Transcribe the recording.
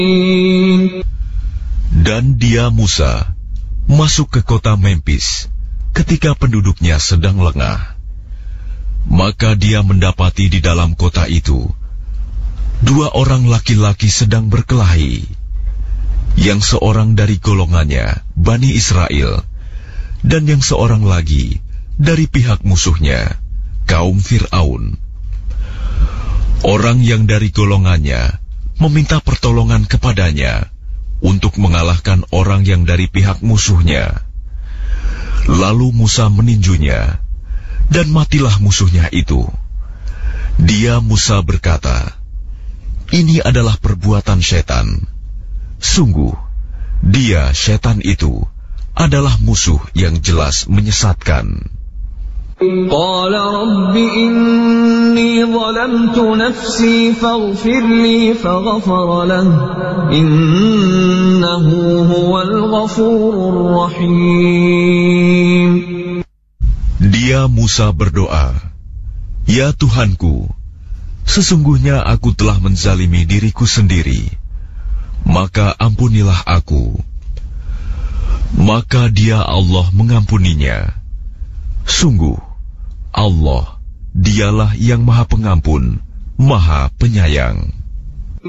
Dan dia Musa masuk ke kota Memphis ketika penduduknya sedang lengah. Maka dia mendapati di dalam kota itu 2 orang laki-laki sedang berkelahi, yang seorang dari golongannya Bani Israel, dan yang seorang lagi dari pihak musuhnya, kaum Fir'aun. Orang yang dari golongannya meminta pertolongan kepadanya untuk mengalahkan orang yang dari pihak musuhnya. Lalu Musa meninjunya, dan matilah musuhnya itu. Dia Musa berkata, "Ini adalah perbuatan setan. Sungguh, dia setan itu adalah musuh yang jelas menyesatkan." Qala rabbi inni zalamtu nafsi faghfir li faghfara lahu innahu huwal ghafurur rahim. Dia Musa berdoa, "Ya Tuhanku, sesungguhnya aku telah menzalimi diriku sendiri, maka ampunilah aku." Maka dia Allah mengampuninya. Sungguh, Allah, dialah yang Maha Pengampun, Maha Penyayang.